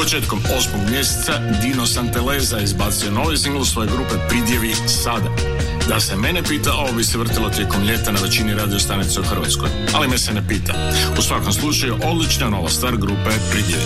Početkom 8. mjeseca Dino Santeleza izbacio novi singl svoje grupe Pridjevi sada. Da se mene pita, ovo bi se vrtilo tijekom ljeta na većini radiostanica u Hrvatskoj, ali me se ne pita. U svakom slučaju, odlična nova stvar grupe Pridjevi.